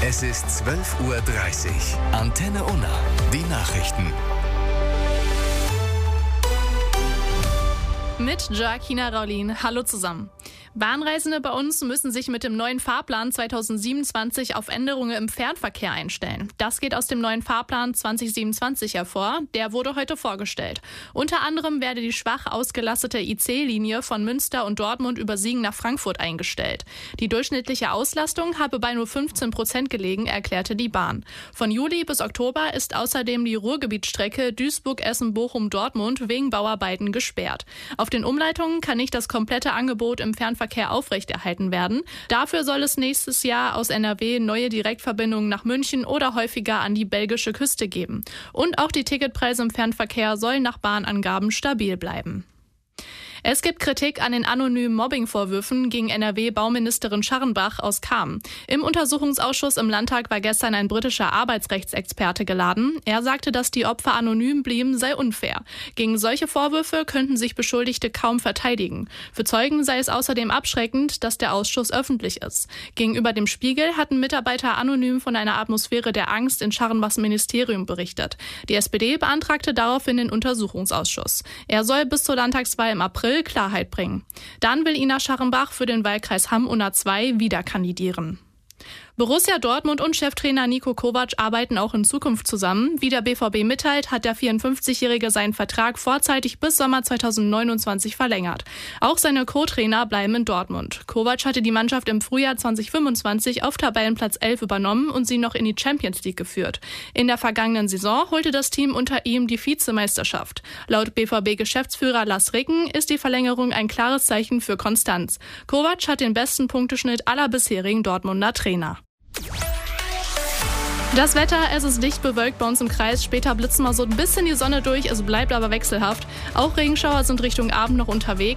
Es ist 12:30 Uhr. Antenne Unna. Die Nachrichten. Mit Joaquina Raulin. Hallo zusammen. Bahnreisende bei uns müssen sich mit dem neuen Fahrplan 2027 auf Änderungen im Fernverkehr einstellen. Das geht aus dem neuen Fahrplan 2027 hervor. Der wurde heute vorgestellt. Unter anderem werde die schwach ausgelastete IC-Linie von Münster und Dortmund über Siegen nach Frankfurt eingestellt. Die durchschnittliche Auslastung habe bei nur 15% gelegen, erklärte die Bahn. Von Juli bis Oktober ist außerdem die Ruhrgebietsstrecke Duisburg-Essen-Bochum-Dortmund wegen Bauarbeiten gesperrt. Auf den Umleitungen kann nicht das komplette Angebot im Fernverkehr aufrechterhalten werden. Dafür soll es nächstes Jahr aus NRW neue Direktverbindungen nach München oder häufiger an die belgische Küste geben. Und auch die Ticketpreise im Fernverkehr sollen nach Bahnangaben stabil bleiben. Es gibt Kritik an den anonymen Mobbingvorwürfen gegen NRW-Bauministerin Scharrenbach aus Cham. Im Untersuchungsausschuss im Landtag war gestern ein britischer Arbeitsrechtsexperte geladen. Er sagte, dass die Opfer anonym blieben, sei unfair. Gegen solche Vorwürfe könnten sich Beschuldigte kaum verteidigen. Für Zeugen sei es außerdem abschreckend, dass der Ausschuss öffentlich ist. Gegenüber dem Spiegel hatten Mitarbeiter anonym von einer Atmosphäre der Angst in Scharrenbachs Ministerium berichtet. Die SPD beantragte daraufhin den Untersuchungsausschuss. Er soll bis zur Landtagswahl im April Klarheit bringen. Dann will Ina Scharrenbach für den Wahlkreis Hamm-Unna 2 wieder kandidieren. Borussia Dortmund und Cheftrainer Niko Kovac arbeiten auch in Zukunft zusammen. Wie der BVB mitteilt, hat der 54-Jährige seinen Vertrag vorzeitig bis Sommer 2029 verlängert. Auch seine Co-Trainer bleiben in Dortmund. Kovac hatte die Mannschaft im Frühjahr 2025 auf Tabellenplatz 11 übernommen und sie noch in die Champions League geführt. In der vergangenen Saison holte das Team unter ihm die Vizemeisterschaft. Laut BVB-Geschäftsführer Lars Ricken ist die Verlängerung ein klares Zeichen für Konstanz. Kovac hat den besten Punkteschnitt aller bisherigen Dortmunder Trainer. Das Wetter, es ist dicht bewölkt bei uns im Kreis. Später blitzen mal so ein bisschen die Sonne durch, es bleibt aber wechselhaft. Auch Regenschauer sind Richtung Abend noch unterwegs.